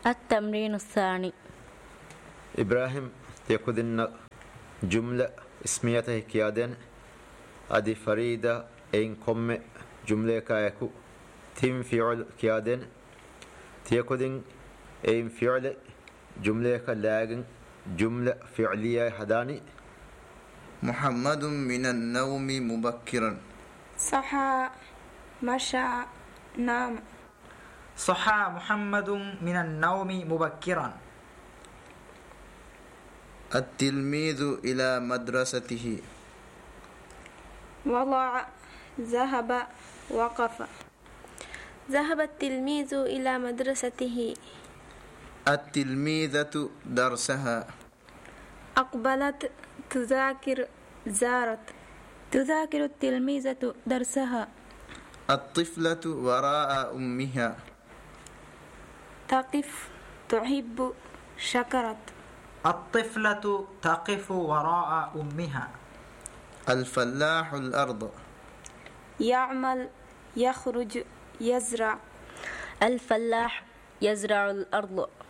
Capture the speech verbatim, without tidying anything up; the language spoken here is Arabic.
التمرين الثاني. إبراهيم تيكودن جملة اسميته كيادن أدي فريدة إن قم جملة كايكو تم فعل كيادن تيكودن إن فعل جملة كلاجن جملة فعلية هداني. محمد من النوم مبكرا. صحى، مشى، نام. صحى محمد من النوم مبكرا. التلميذ إلى مدرسته. وضع، ذهب، وقف. ذهب التلميذ إلى مدرسته. التلميذة درسها. أقبلت، تذاكر، زارت. تذاكر التلميذة درسها. الطفلة وراء أمها. تقف، تحب، شكرت. الطفلة تقف وراء أمها. الفلاح الأرض. يعمل، يخرج، يزرع. الفلاح يزرع الأرض.